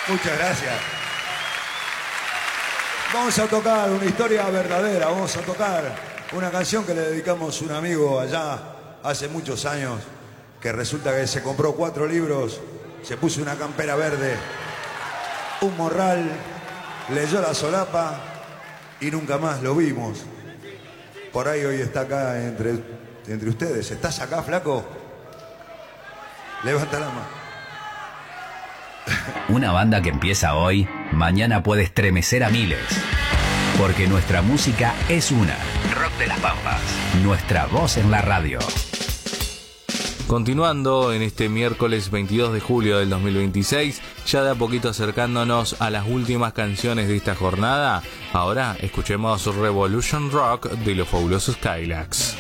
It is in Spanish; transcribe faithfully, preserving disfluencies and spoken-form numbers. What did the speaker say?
Muchas gracias. Vamos a tocar una historia verdadera, vamos a tocar una canción que le dedicamos a un amigo allá hace muchos años, que resulta que se compró cuatro libros, se puso una campera verde, un morral, leyó la solapa y nunca más lo vimos. Por ahí hoy está acá entre, entre ustedes. ¿Estás acá, flaco? Levanta la mano. Una banda que empieza hoy, mañana puede estremecer a miles. Porque nuestra música es una. Rock de las Pampas. Nuestra voz en la radio. Continuando en este miércoles veintidós de julio del dos mil veintiséis, ya de a poquito acercándonos a las últimas canciones de esta jornada, ahora escuchemos Revolution Rock de los fabulosos Skylax.